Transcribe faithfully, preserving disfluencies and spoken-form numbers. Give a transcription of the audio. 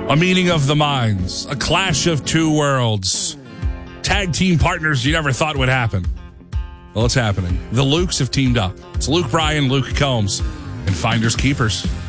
A meeting of the minds. A clash of two worlds. Tag team partners you never thought would happen. Well, it's happening. The Lukes have teamed up. It's Luke Bryan, Luke Combs, and Finders Keepers.